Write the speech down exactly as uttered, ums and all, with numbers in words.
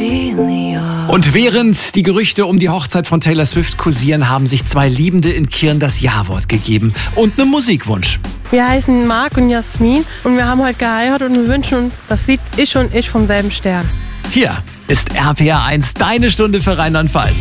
Und während die Gerüchte um die Hochzeit von Taylor Swift kursieren, haben sich zwei Liebende in Kirn das Ja-Wort gegeben und einen Musikwunsch. Wir heißen Marc und Jasmin und wir haben heute geheiratet und wir wünschen uns das Lied Ich und Ich vom selben Stern. Hier ist R P R eins, deine Stunde für Rheinland-Pfalz.